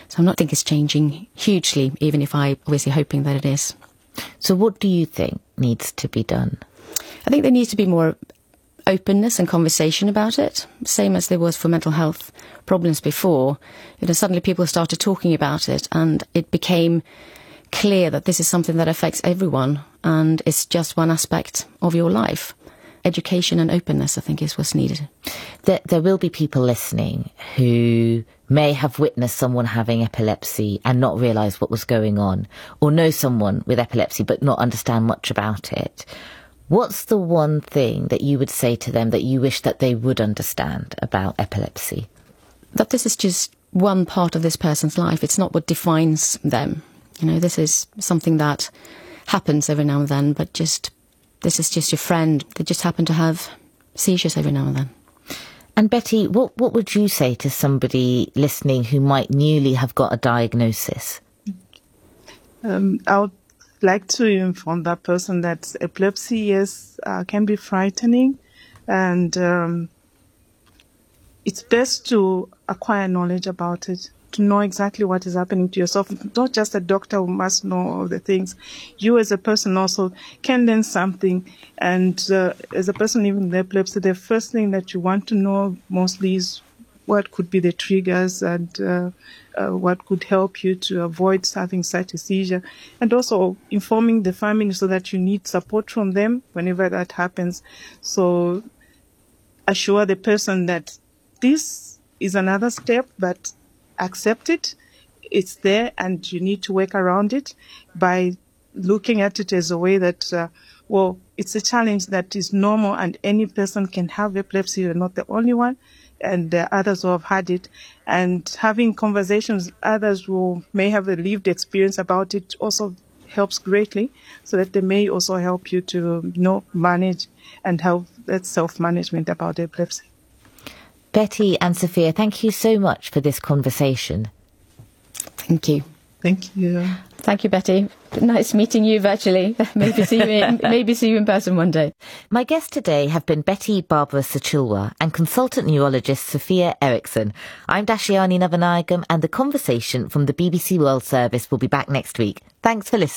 So I'm not think it's changing hugely, even if I obviously hoping that it is. So what do you think needs to be done? I think there needs to be more openness and conversation about it, same as there was for mental health problems before. Suddenly people started talking about it, and it became clear that this is something that affects everyone, and it's just one aspect of your life. Education and openness, I think, is what's needed. There will be people listening who may have witnessed someone having epilepsy and not realise what was going on, or know someone with epilepsy but not understand much about it. What's the one thing that you would say to them that you wish that they would understand about epilepsy? That this is just one part of this person's life. It's not what defines them. This is something that happens every now and then, but this is just your friend. They just happen to have seizures every now and then. And Betty, what would you say to somebody listening who might newly have got a diagnosis? I would like to inform that person that epilepsy can be frightening, and it's best to acquire knowledge about it, to know exactly what is happening to yourself. Not just a doctor who must know all the things. You as a person also can learn something. And as a person living with epilepsy, the first thing that you want to know mostly is what could be the triggers and what could help you to avoid having such a seizure. And also informing the family so that you need support from them whenever that happens. So assure the person that this is another step, but accept it. It's there, and you need to work around it by looking at it as a way that, it's a challenge that is normal, and any person can have epilepsy. You're not the only one, and there are others who have had it. And having conversations with others who may have a lived experience about it also helps greatly, so that they may also help you to manage and have that self-management about epilepsy. Betty and Sophia, thank you so much for this conversation. Thank you. Thank you. Thank you, Betty. Nice meeting you virtually. Maybe see you in person one day. My guests today have been Betty Barbara Sachilwa and consultant neurologist Sophia Eriksson. I'm Dashiani Navanagam, and The Conversation from the BBC World Service will be back next week. Thanks for listening.